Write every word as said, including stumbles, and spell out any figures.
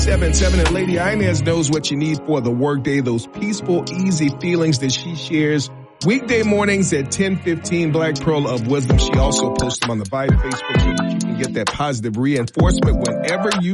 seven seven and Lady Inez knows what you need for the workday, those peaceful, easy feelings that she shares weekday mornings at ten fifteen. Black Pearl of Wisdom. She also posts them on the Vibe Facebook so that you can get that positive reinforcement whenever you